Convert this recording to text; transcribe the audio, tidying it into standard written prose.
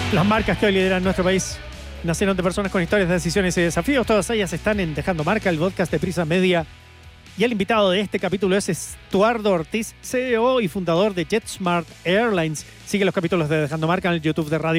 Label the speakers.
Speaker 1: Las marcas que hoy lideran nuestro país nacieron de personas con historias de decisiones y desafíos. Todas ellas están en Dejando Marca, el podcast de Prisa Media. Y el invitado de este capítulo es Estuardo Ortiz, CEO y fundador de JetSmart Airlines. Sigue los capítulos de Dejando Marca en el YouTube de Radio